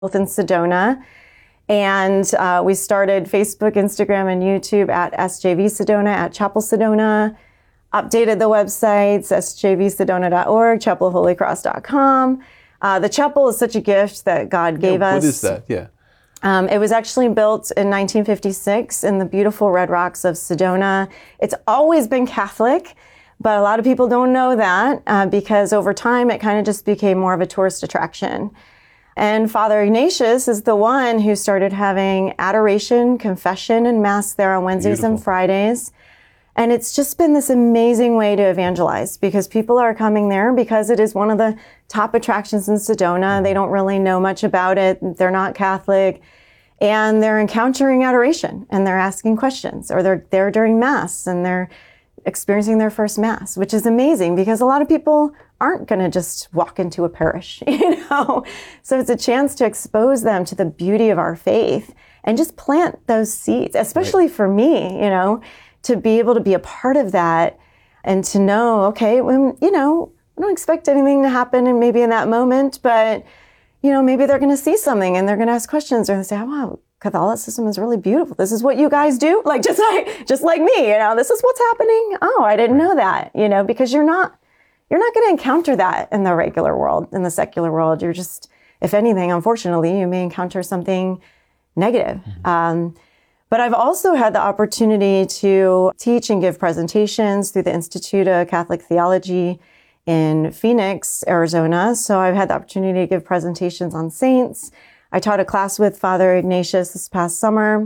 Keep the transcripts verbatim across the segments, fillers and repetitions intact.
both in Sedona. And uh, we started Facebook, Instagram, and YouTube at S J V Sedona, at Chapel Sedona. Updated the websites, S J V sedona dot org, chapel of holy cross dot com. Uh, the chapel is such a gift that God gave yeah, us. What is that? Yeah. Um, it was actually built in nineteen fifty-six in the beautiful Red Rocks of Sedona. It's always been Catholic, but a lot of people don't know that uh, because over time it kind of just became more of a tourist attraction. And Father Ignatius is the one who started having adoration, confession, and Mass there on Wednesdays Beautiful. and Fridays. And it's just been this amazing way to evangelize because people are coming there because it is one of the top attractions in Sedona. They don't really know much about it. They're not Catholic. And they're encountering adoration and they're asking questions, or they're there during Mass and they're experiencing their first Mass, which is amazing because a lot of people aren't going to just walk into a parish, you know? So it's a chance to expose them to the beauty of our faith and just plant those seeds, especially right. for me, you know, to be able to be a part of that and to know, okay, when, you know, I don't expect anything to happen and maybe in that moment, but, you know, maybe they're going to see something and they're going to ask questions or they say, oh, wow, Catholicism is really beautiful. This is what you guys do? Like, just like, just like me, you know, this is what's happening. Oh, I didn't know that, you know, because you're not, you're not going to encounter that in the regular world, in the secular world. You're just, if anything, unfortunately, you may encounter something negative. Mm-hmm. Um, But I've also had the opportunity to teach and give presentations through the Institute of Catholic Theology in Phoenix, Arizona. So I've had the opportunity to give presentations on saints. I taught a class with Father Ignatius this past summer,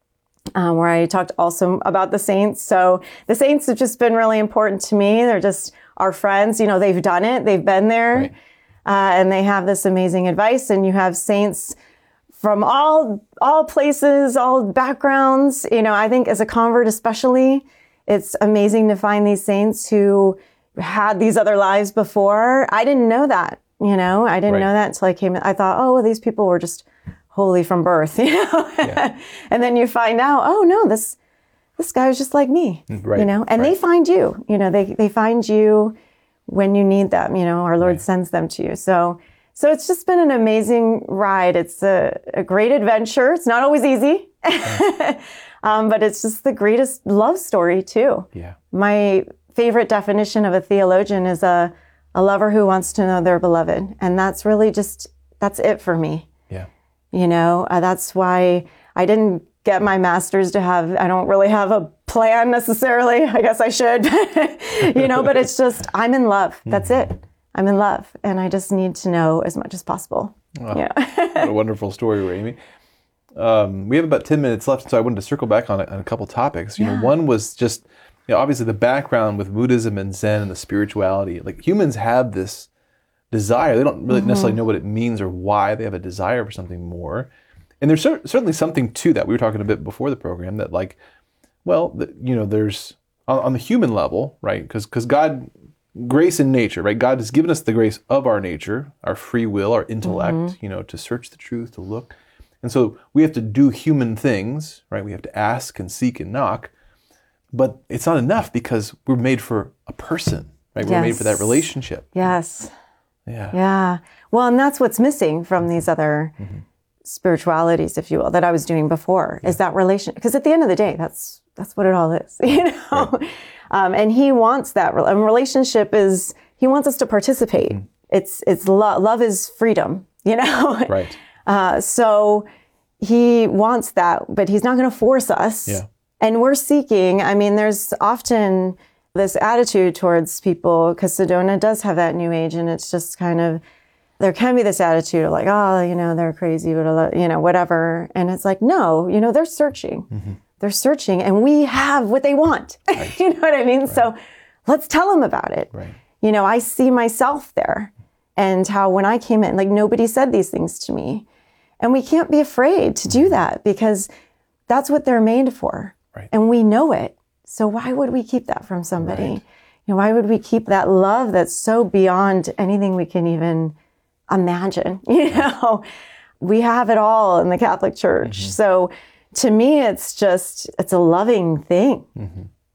um, where I talked also about the saints. So the saints have just been really important to me. They're just our friends. You know, they've done it. They've been there. Right. Uh, and they have this amazing advice. And you have saints from all all places, all backgrounds. You know, I think as a convert especially, it's amazing to find these saints who had these other lives before. I didn't know that, you know. I didn't right. know that until I came in. I thought, oh, well, these people were just holy from birth, you know. Yeah. And then you find out, oh, no, this this guy was just like me, right. you know. And right. they find you, you know, they, they find you when you need them, you know, our Lord right. sends them to you. So So it's just been an amazing ride. It's a, a great adventure. It's not always easy, Yeah. um, but it's just the greatest love story too. Yeah. My favorite definition of a theologian is a, a lover who wants to know their beloved. And that's really just, that's it for me. Yeah. You know, uh, that's why I didn't get my master's to have, I don't really have a plan necessarily. I guess I should, you know, but it's just, I'm in love. That's mm-hmm. it. I'm in love, and I just need to know as much as possible. Oh, yeah. What a wonderful story, Amy. Um, we have about ten minutes left, so I wanted to circle back on a, on a couple topics. You yeah. know, one was just, you know, obviously the background with Buddhism and Zen and the spirituality. Like, humans have this desire. They don't really mm-hmm. necessarily know what it means or why. They have a desire for something more. And there's cer- certainly something to that. We were talking a bit before the program that, like, well, the, you know, there's, on, on the human level, right? Because because God... Grace in nature, right? God has given us the grace of our nature, our free will, our intellect, mm-hmm. you know, to search the truth, to look. And so we have to do human things, right? We have to ask and seek and knock. But it's not enough because we're made for a person, right? We're yes. made for that relationship. Yes. Yeah. Yeah. Well, and that's what's missing from these other mm-hmm. spiritualities, if you will, that I was doing before, yeah. is that relation. Because at the end of the day, that's that's what it all is, you know? Right. Um, and he wants that. A relationship is, he wants us to participate. Mm. It's, it's love. Love is freedom, you know? Right. Uh, so he wants that, but he's not going to force us. Yeah. And we're seeking, I mean, there's often this attitude towards people, because Sedona does have that new age, and it's just kind of, there can be this attitude of like, oh, you know, they're crazy, but, you know, whatever. And it's like, no, you know, they're searching. Mm-hmm. They're searching, and we have what they want. Right. You know what I mean? Right. So let's tell them about it. Right. You know, I see myself there, and how when I came in, like, nobody said these things to me. And we can't be afraid to do that, because that's what they're made for. Right. And we know it. So why would we keep that from somebody? Right. You know, why would we keep that love that's so beyond anything we can even imagine? You know, we have it all in the Catholic Church. Mm-hmm. So to me, it's just, it's a loving thing. Mm-hmm.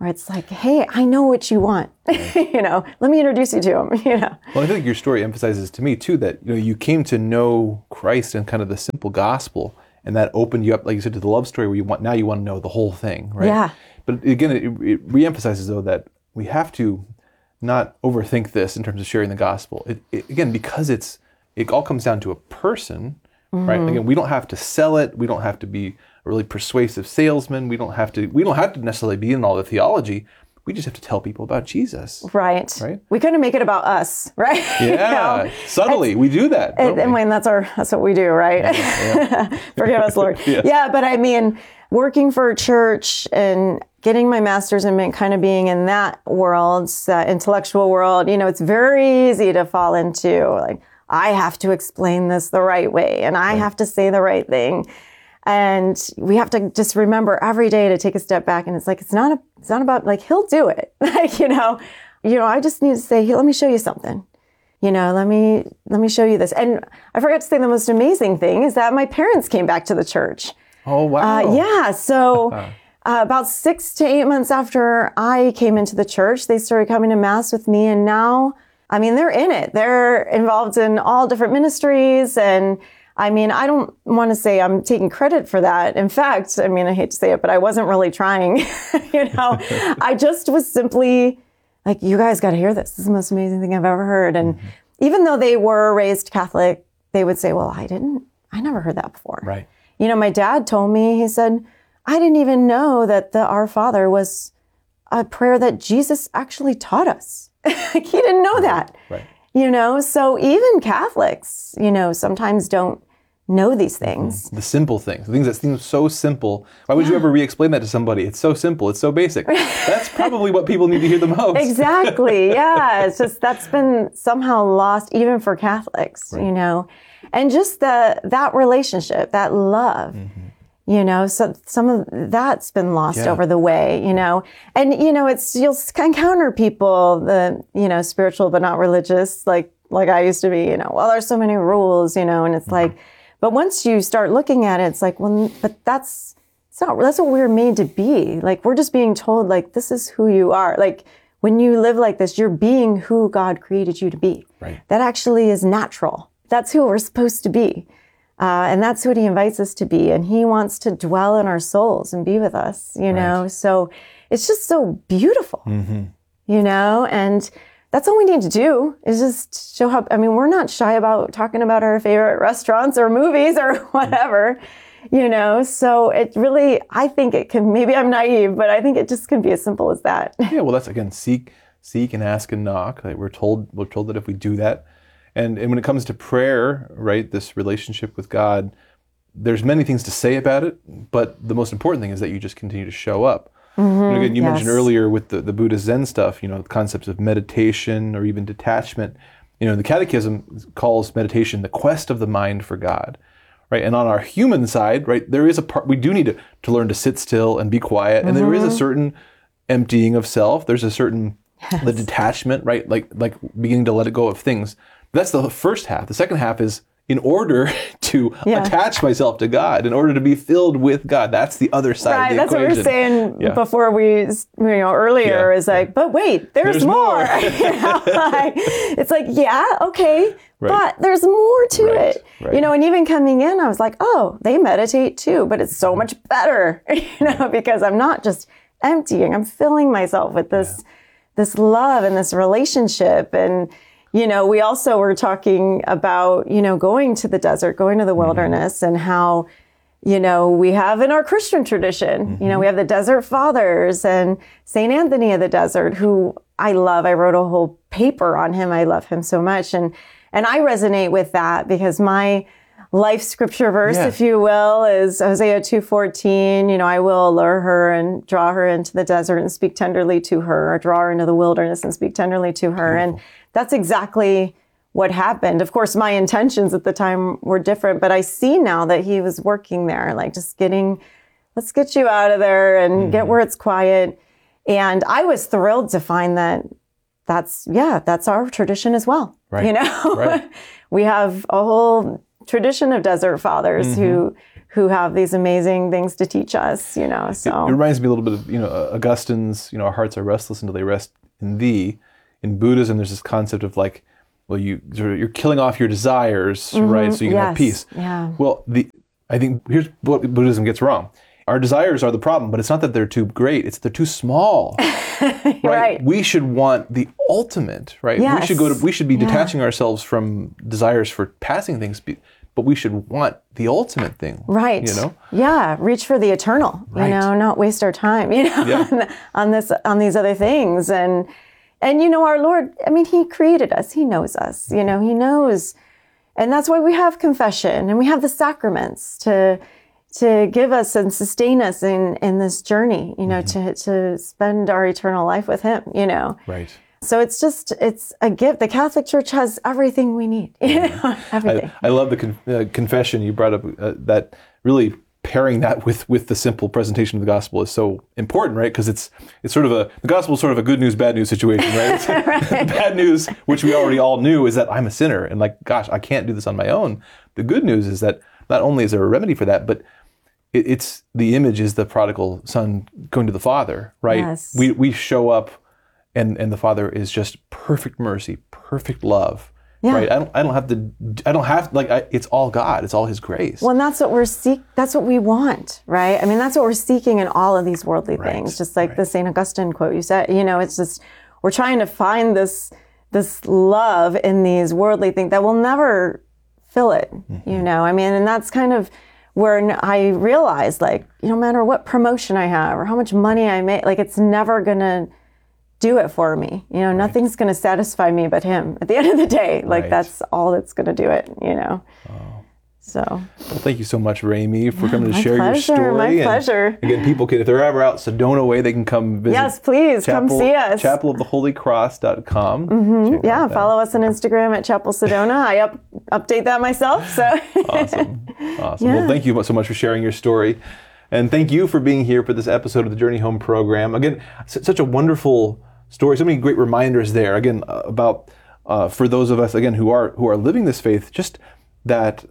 where it's like, hey, I know what you want. you know, let me introduce you to him. You know. Well, I feel like your story emphasizes to me too that you know you came to know Christ and kind of the simple gospel, and that opened you up, like you said, to the love story where you want now you want to know the whole thing, right? Yeah. But again, it, it reemphasizes though that we have to not overthink this in terms of sharing the gospel. It, it, again, because it's it all comes down to a person, mm-hmm. right? Again, we don't have to sell it. We don't have to be a really persuasive salesman. We don't have to. We don't have to necessarily be in all the theology. We just have to tell people about Jesus. Right. Right. We couldn't make it about us, right? Yeah. you know? Subtly, we do that. And, and when that's our that's what we do, right? Yeah, yeah. Forgive us, Lord. yes. Yeah, but I mean, working for a church and getting my master's and kind of being in that world, that intellectual world, you know, it's very easy to fall into like, I have to explain this the right way and I right. have to say the right thing. And we have to just remember every day to take a step back. And it's like, it's not, a, it's not about like, he'll do it. like, you know, you know, I just need to say, hey, let me show you something. You know, let me, let me show you this. And I forgot to say the most amazing thing is that my parents came back to the church. Oh, wow. Uh, yeah. So uh, about six to eight months after I came into the church, they started coming to mass with me. And now, I mean, they're in it. They're involved in all different ministries. And I mean, I don't want to say I'm taking credit for that. In fact, I mean, I hate to say it, but I wasn't really trying. you know, I just was simply like, you guys got to hear this. This is the most amazing thing I've ever heard. And mm-hmm. even though they were raised Catholic, they would say, well, I didn't, I never heard that before. Right. You know, my dad told me, he said, I didn't even know that the Our Father was a prayer that Jesus actually taught us. like, he didn't know that. Right. You know, so even Catholics, you know, sometimes don't know these things. The simple things, the things that seem so simple. Why would yeah. you ever re-explain that to somebody? It's so simple. It's so basic. That's probably what people need to hear the most. Exactly. Yeah. It's just, that's been somehow lost even for Catholics, right. you know, and just the, that relationship, that love, mm-hmm. you know, so some of that's been lost yeah. over the way, you know, and, you know, it's, you'll encounter people, the, you know, spiritual, but not religious, like, like I used to be, you know, well, there's so many rules, you know, and it's mm-hmm. like, but once you start looking at it, it's like, well, but that's, it's not, that's what we're made to be. Like, we're just being told, like, this is who you are. Like, when you live like this, you're being who God created you to be. Right. That actually is natural. That's who we're supposed to be. Uh, and that's what he invites us to be. And he wants to dwell in our souls and be with us, you know? Right. So it's just so beautiful, mm-hmm. you know? And that's all we need to do is just show up. I mean, we're not shy about talking about our favorite restaurants or movies or whatever, you know? So it really, I think it can, maybe I'm naive, but I think it just can be as simple as that. Yeah, well, that's, again, seek, seek and ask and knock. Like we're told, we're told that if we do that, and, and when it comes to prayer, right, this relationship with God, there's many things to say about it, but the most important thing is that you just continue to show up. Mm-hmm, and again, you yes. mentioned earlier with the, the Buddhist Zen stuff, you know, the concepts of meditation or even detachment. You know, the Catechism calls meditation the quest of the mind for God, right? And on our human side, right, there is a part, we do need to, to learn to sit still and be quiet. And mm-hmm. there is a certain emptying of self. There's a certain, yes. the detachment, right? Like, like beginning to let it go of things. That's the first half. The second half is in order to yeah. attach myself to God, in order to be filled with God. That's the other side right, of the that's equation. What we were saying yeah. before we, you know, earlier yeah. is like, but wait, there's, there's more. more. you know, like, it's like, yeah, okay, right. but there's more to right. it. Right. You know, and even coming in, I was like, oh, they meditate too, but it's so much better, you know, because I'm not just emptying, I'm filling myself with this, yeah. this love and this relationship. And you know, we also were talking about, you know, going to the desert, going to the wilderness, mm-hmm. and how, you know, we have in our Christian tradition, mm-hmm. you know, we have the Desert Fathers and Saint Anthony of the Desert, who I love. I wrote a whole paper on him. I love him so much. And, and I resonate with that because my life scripture verse, yeah. if you will, is Hosea two fourteen. You know, I will allure her and draw her into the desert and speak tenderly to her, or draw her into the wilderness and speak tenderly to her. Beautiful. And that's exactly what happened. Of course, my intentions at the time were different, but I see now that he was working there, like just getting, let's get you out of there and mm-hmm. get where it's quiet. And I was thrilled to find that that's, yeah, that's our tradition as well. Right. You know, right. we have a whole tradition of desert fathers mm-hmm. who who have these amazing things to teach us, you know. So it, it reminds me a little bit of, you know, Augustine's, you know, our hearts are restless until they rest in thee. In Buddhism, there's this concept of like, well, you you're killing off your desires, mm-hmm. right? So you can yes. have peace. Yeah. Well, the I think here's what Buddhism gets wrong. Our desires are the problem, but it's not that they're too great, it's they're too small. right? right? We should want the ultimate, right? Yes. We should go to we should be yeah. detaching ourselves from desires for passing things, but we should want the ultimate thing. Right. You know? Yeah. Reach for the eternal, right. you know, not waste our time, you know, yeah. on, on this on these other things. And and you know, our Lord, I mean, he created us. He knows us, you know, he knows. And that's why we have confession and we have the sacraments to to give us and sustain us in, in this journey, you know, mm-hmm. to, to spend our eternal life with him, you know. Right. So it's just, it's a gift. The Catholic Church has everything we need, you know, everything. I, I love the con- uh, confession you brought up, uh, that really pairing that with, with the simple presentation of the gospel is so important, right? Because it's it's sort of a, the gospel is sort of a good news, bad news situation, right? right. Bad news, which we already all knew, is that I'm a sinner and like, gosh, I can't do this on my own. The good news is that not only is there a remedy for that, but it, it's, the image is the prodigal son going to the Father, right? Yes. We we show up and, and the Father is just perfect mercy, perfect love. Yeah. Right. I don't. I don't have to. I don't have like. I, it's all God. It's all His grace. Well, and that's what we're seek. That's what we want, right? I mean, that's what we're seeking in all of these worldly right. things. Just like right. the Saint Augustine quote you said. You know, it's just we're trying to find this this love in these worldly things that will never fill it. Mm-hmm. You know, I mean, and that's kind of where I realized, like, you know, no matter what promotion I have or how much money I make, like, it's never gonna do it for me. You know, right. nothing's going to satisfy me but him at the end of the day. Like right. that's all that's going to do it, you know. Oh. So. Well, thank you so much, Rami, for yeah, coming to share pleasure, your story. My and pleasure. Again, people can, if they're ever out Sedona way, they can come visit. Yes, please, Chapel, come see us. chapel of the holy cross dot com. Mm-hmm. Yeah, follow us on Instagram at Chapel Sedona. I up, update that myself. So. Awesome. Awesome. Yeah. Well, thank you so much for sharing your story. And thank you for being here for this episode of the Journey Home program. Again, such a wonderful story, so many great reminders there. Again, uh, about uh, for those of us again who are who are living this faith, just that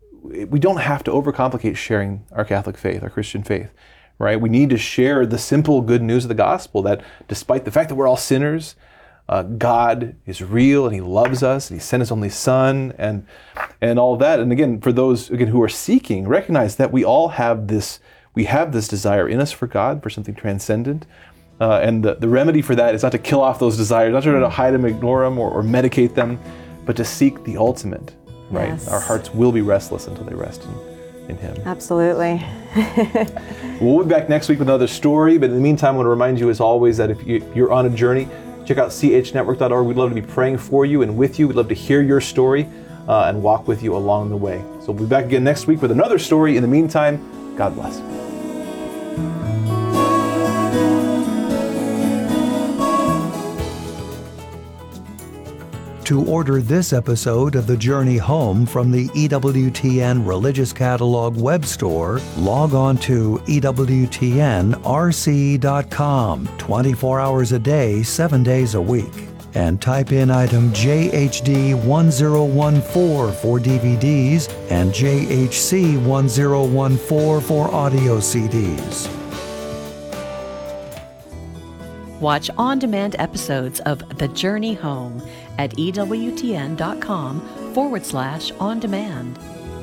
we don't have to overcomplicate sharing our Catholic faith, our Christian faith, right? We need to share the simple good news of the gospel that, despite the fact that we're all sinners, uh, God is real and He loves us and He sent His only Son and and all of that. And again, for those again who are seeking, recognize that we all have this we have this desire in us for God, for something transcendent. Uh, and the, the remedy for that is not to kill off those desires, not to try to hide them, ignore them, or, or medicate them, but to seek the ultimate, right? Yes. Our hearts will be restless until they rest in, in Him. Absolutely. We'll be back next week with another story, but in the meantime, I want to remind you, as always, that if you, you're on a journey, check out c h network dot org. We'd love to be praying for you and with you. We'd love to hear your story uh, and walk with you along the way. So we'll be back again next week with another story. In the meantime, God bless. To order this episode of The Journey Home from the E W T N Religious Catalog web store, log on to E W T N R C dot com twenty-four hours a day, seven days a week, and type in item J H D one zero one four for D V Ds and J H C one zero one four for audio C Ds. Watch on-demand episodes of The Journey Home at ewtn.com forward slash on demand.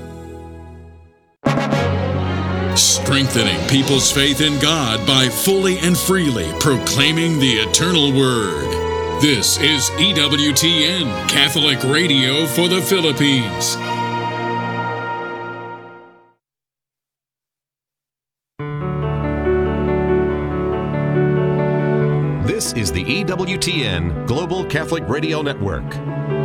Strengthening people's faith in God by fully and freely proclaiming the eternal Word. This is E W T N, Catholic Radio for the Philippines. This is the E W T N Global Catholic Radio Network.